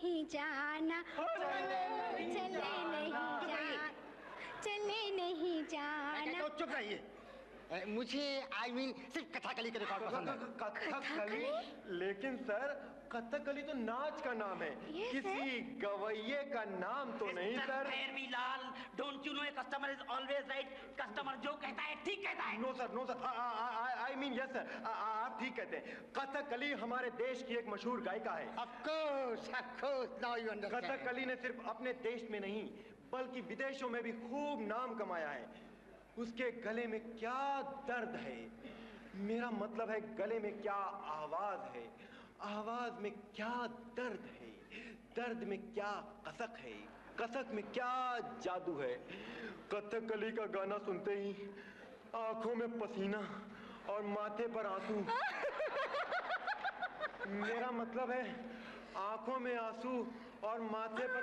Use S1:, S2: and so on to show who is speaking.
S1: नहीं जाना, चले नहीं जाना।
S2: चुप रहिए। मुझे सिर्फ कथकली के रिकॉर्ड पसंद है।
S3: कथकली? लेकिन सर कथकली तो नाच का नाम है, किसी गवैये का नाम तो नहीं sir.
S4: Lal, don't you know, customer is always right. Customer जो कहता है ठीक कहता है।
S3: No sir, I mean yes sir, आप ठीक कहते हैं। कथकली हमारे देश की एक मशहूर गायिका है।
S2: Of course, now you understand.
S3: Kathakali ने सिर्फ अपने देश में नहीं बल्कि विदेशों में भी खूब नाम कमाया है। उसके गले में क्या दर्द है, मेरा मतलब है गले में क्या आवाज है, आवाज में क्या दर्द है, दर्द में क्या कसक है, कसक में क्या जादू है। कथकली का गाना सुनते ही आंखों में पसीना और माथे पर आंसू। मेरा मतलब है आंखों में आंसू और माथे पर